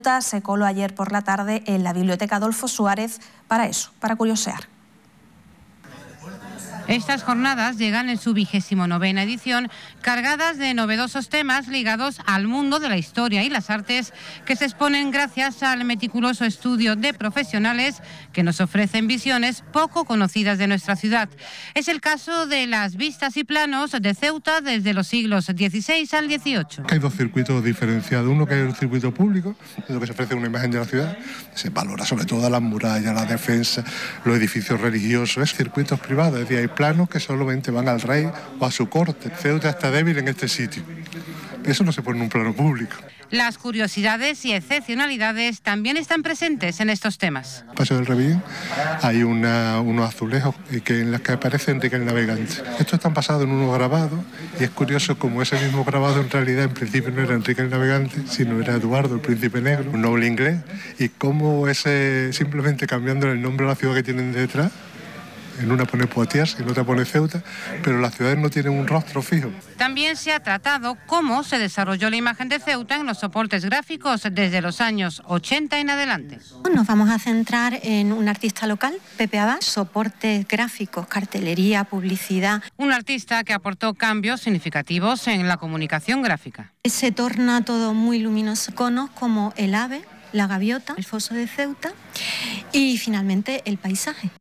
Se coló ayer por la tarde en la Biblioteca Adolfo Suárez para eso, para curiosear. Estas jornadas llegan en su 29ª edición, cargadas de novedosos temas ligados al mundo de la historia y las artes, que se exponen gracias al meticuloso estudio de profesionales que nos ofrecen visiones poco conocidas de nuestra ciudad. Es el caso de las vistas y planos de Ceuta desde los siglos XVI al XVIII. Hay dos circuitos diferenciados, uno que es el circuito público, en lo que se ofrece una imagen de la ciudad, se valora sobre todo las murallas, la defensa, los edificios religiosos, es circuitos privados, es decir, hay planos que solamente van al rey o a su corte. Ceuta está débil en este sitio. Eso no se pone en un plano público. Las curiosidades y excepcionalidades también están presentes en estos temas. Paseo del Rebellín hay unos azulejos en los que aparece Enrique el Navegante. Estos están basados en unos grabados y es curioso como ese mismo grabado en realidad en principio no era Enrique el Navegante, sino era Eduardo, el príncipe negro, un noble inglés, y cómo ese, simplemente cambiando el nombre de la ciudad que tienen detrás, en una pone Poitiers, en otra pone Ceuta, pero las ciudades no tienen un rostro fijo. También se ha tratado cómo se desarrolló la imagen de Ceuta en los soportes gráficos desde los años 80 en adelante. Nos vamos a centrar en un artista local, Pepe Abad, soportes gráficos, cartelería, publicidad. Un artista que aportó cambios significativos en la comunicación gráfica. Se torna todo muy luminoso, iconos como el ave, la gaviota, el foso de Ceuta y finalmente el paisaje.